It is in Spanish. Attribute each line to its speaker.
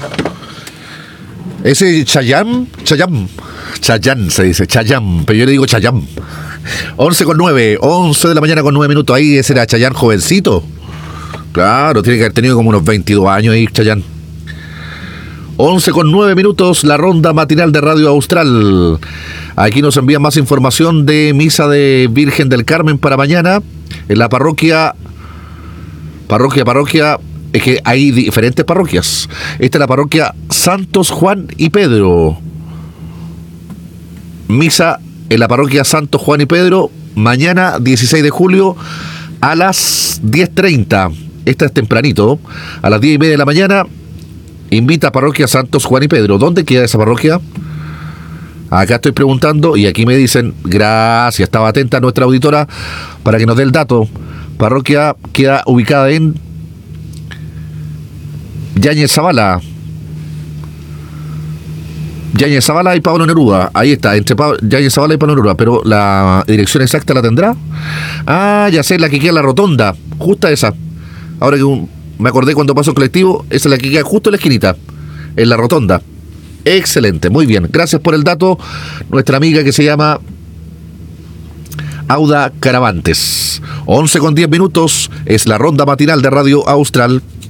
Speaker 1: Ese Chayán se dice, Chayán, pero yo le digo Chayán. 11:09, 11 de la mañana con 9 minutos. Ahí ese era Chayán jovencito. Claro, tiene que haber tenido como unos 22 años ahí, Chayán. 11:09 minutos, la ronda matinal de Radio Austral. Aquí nos envían más información de misa de Virgen del Carmen para mañana en la parroquia. Es que hay diferentes parroquias. Esta es la parroquia Santos Juan y Pedro. Misa en la parroquia Santos Juan y Pedro, mañana 16 de julio a las 10:30. Esta es tempranito, a las 10:30 de la mañana. Invita a parroquia Santos Juan y Pedro. ¿Dónde queda esa parroquia? Acá estoy preguntando y aquí me dicen, gracias, estaba atenta nuestra auditora para que nos dé el dato. Parroquia queda ubicada en Yáñez Zavala y Pablo Neruda. Ahí está, entre Yáñez Zavala y Pablo Neruda. Pero la dirección exacta la tendrá. Ah, ya sé, la que queda en la rotonda. Justa esa. Ahora que me acordé cuando pasó el colectivo, esa es la que queda justo en la esquinita, en la rotonda. Excelente, muy bien. Gracias por el dato. Nuestra amiga que se llama Auda Caravantes. 11:10 minutos. Es la ronda matinal de Radio Austral.